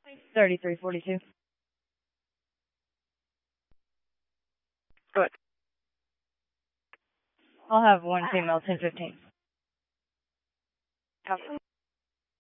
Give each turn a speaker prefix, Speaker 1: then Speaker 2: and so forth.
Speaker 1: 3342.
Speaker 2: Good.
Speaker 1: I'll have one female 1015.
Speaker 2: Copy.